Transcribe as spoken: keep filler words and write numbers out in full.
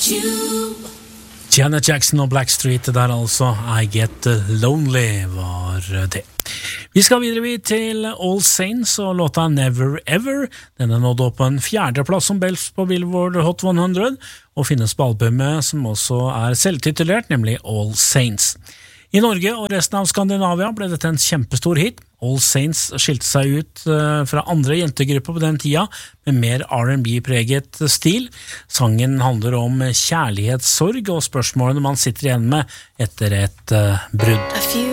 Janet Jackson og Blackstreet der altså, I Get Lonely var det. Vi skal videre vi til All Saints og låta Never Ever. Denne nådde opp på en fjerdeplass som Bells på Billboard Hot hundre og finnes på albumet som også er selvtitulert, nemlig All Saints. I Norge og resten av Skandinavia ble dette en kjempestor hit. All Saints skilte seg ut fra andre jentegrupper på den tida med mer R and B-preget stil. Sangen handler om kjærlighetssorg og spørsmålene man sitter igjen med etter et brudd.